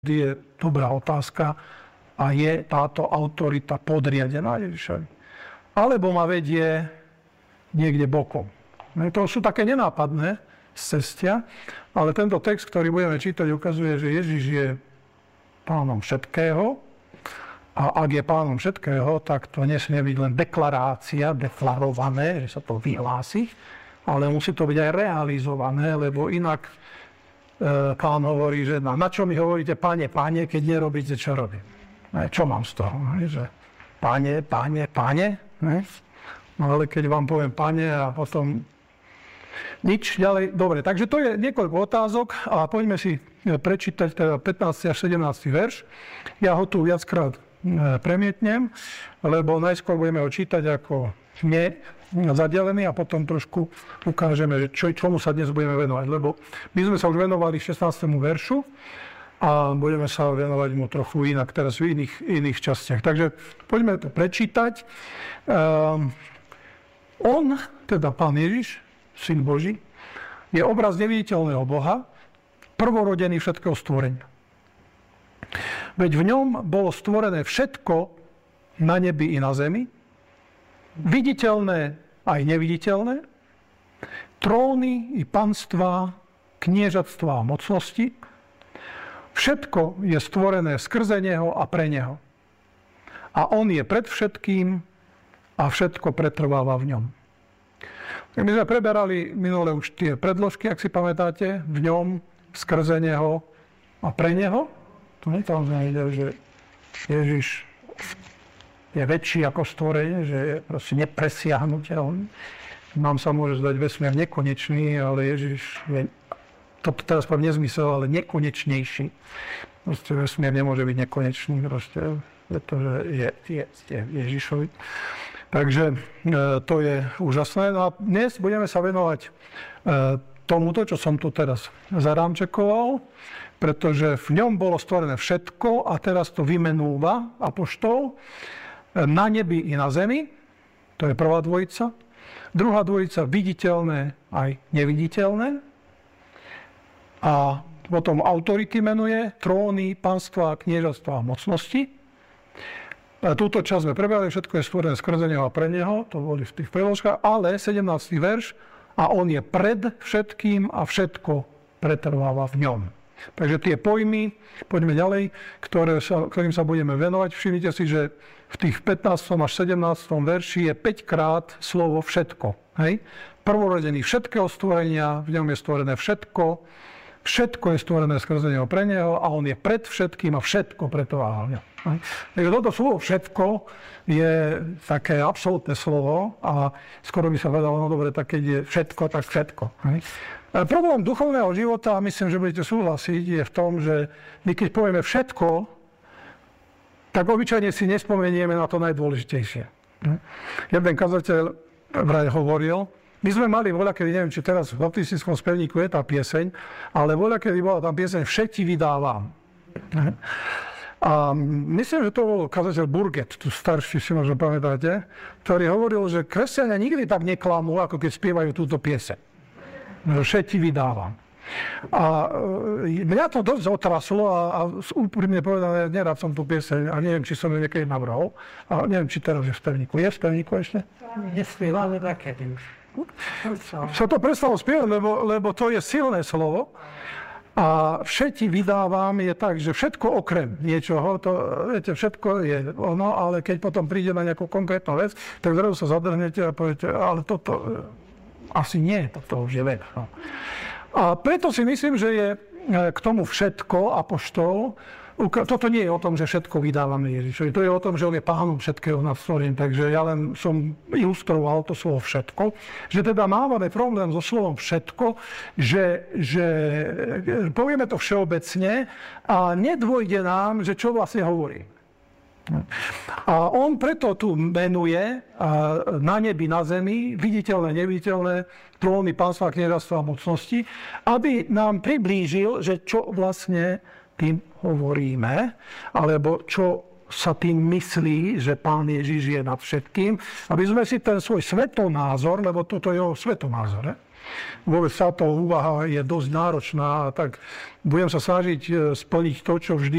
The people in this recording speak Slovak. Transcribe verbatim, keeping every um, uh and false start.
je dobrá otázka a je táto autorita podriadená Ježišovi. Alebo ma vedie niekde bokom. To sú také nenápadné cestia, ale tento text, ktorý budeme čítať, ukazuje, že Ježiš je pánom všetkého a ak je pánom všetkého, tak to nesmie byť len deklarácia, deklarované, že sa to vyhlási, ale musí to byť aj realizované, lebo inak Pán hovorí, že na, na čo mi hovoríte, Pane, Pane, keď nerobíte, čo robím. Ne, čo mám z toho? Ne, že Pane, Pane, Pane. Ne? No ale keď vám poviem Pane a potom nič ďalej. Dobre, takže to je niekoľko otázok a poďme si prečítať teda pätnásty až sedemnásty verš. Ja ho tu viackrát premietnem, lebo najskôr budeme ho čítať ako nie zadelený a potom trošku ukážeme, že čo, čomu sa dnes budeme venovať. Lebo my sme sa už venovali šestnástemu veršu a budeme sa venovať mu trochu inak teraz v iných, iných častiach. Takže poďme to prečítať. Um, on, teda Pán Ježiš, Syn Boží, je obraz neviditeľného Boha, prvorodený všetkého stvorenia. Veď v ňom bolo stvorené všetko na nebi i na zemi, viditeľné aj neviditeľné, tróny i panstvá, kniežatstvá a mocnosti. Všetko je stvorené skrze neho a pre neho. A on je pred všetkým a všetko pretrváva v ňom. Tak my sme preberali minule už tie predložky, ak si pamätáte, v ňom, skrze neho a pre neho. Tu nie tam sme videli, že Ježiš je väčší ako stvorenie, že je proste nepresiahnuteľný. Nám sa môže zdať vesmír nekonečný, ale Ježiš je, to teraz poviem nezmysel, ale nekonečnejší. Proste vesmír nemôže byť nekonečný, proste, pretože je, je, je Ježišovi. Takže e, to je úžasné. No a dnes budeme sa venovať e, tomuto, čo som tu teraz zarámčekoval, pretože v ňom bolo stvorené všetko a teraz to vymenúva apoštol na nebi i na zemi, to je prvá dvojica. Druhá dvojica viditeľné aj neviditeľné. A potom autority menuje, tróny, panstvá, kniežatstvá a mocnosti. A túto časť sme prebrali, všetko je stvorené skrze neho a pre neho, to boli v tých preložkách, ale sedemnásty verš, a on je pred všetkým a všetko pretrváva v ňom. Takže tie pojmy, poďme ďalej, ktoré sa, ktorým sa budeme venovať. Všimnite si, že v tých pätnástom až sedemnástom verši je päť krát slovo všetko. Hej? Prvorodený všetkého stvorenia, v ňom je stvorené všetko, všetko je stvorené skrze neho pre neho a on je pred všetkým a všetko pretrváva v ňom. Takže toto slovo všetko je také absolútne slovo a skoro by sa vedalo, no dobre, tak keď je všetko, tak všetko. Hej? Problém duchovného života, a myslím, že budete súhlasiť, je v tom, že my keď povieme všetko, tak obyčajne si nespomenieme na to najdôležitejšie. Jeden kazateľ vraj hovoril, my sme mali voľakedy, neviem, či teraz v baptistickom spevníku je tá pieseň, ale voľakedy bola tam pieseň Všetci vydávam. A myslím, že to bol kazateľ Burget, tu starší, si možno pamätáte, ktorý hovoril, že kresťania nikdy tak neklamú, ako keď spievajú túto pieseň. Všetci vydávam. A mňa to dosť otraslo a, a úprimne povedané, nerád som tú pieseň a neviem, či som ju niekedy navrhol. A neviem, či teraz je v spevníku. Je v spevníku ešte? Nespieval, ale takedy už. Sa to prestalo spievať, lebo, lebo to je silné slovo. A všetci vydávam je tak, že všetko okrem niečoho, to, viete, všetko je ono, ale keď potom príde na nejakú konkrétnu vec, tak zrazu sa zadrhnete a poviete, ale toto asi nie, toto už je vec. No. A preto si myslím, že je k tomu všetko apoštol. Toto nie je o tom, že všetko vydávame Ježišovi. To je o tom, že on je pánom všetkého nad stvorením. Takže ja len som ilustroval to slovo všetko. Že teda máme problém so slovom všetko, že, že povieme to všeobecne a nedôjde nám, že čo vlastne hovorí. A on preto tu menuje na nebi, na zemi, viditeľné, neviditeľné, tróny, panstvá, kniežatstvá a mocnosti, aby nám priblížil, že čo vlastne tým hovoríme, alebo čo sa tým myslí, že Pán Ježiš je nad všetkým, aby sme si ten svoj svetonázor, lebo toto je jeho svetonázor, ne? vôbec táto úvaha je dosť náročná, tak budem sa snažiť splniť to, čo vždy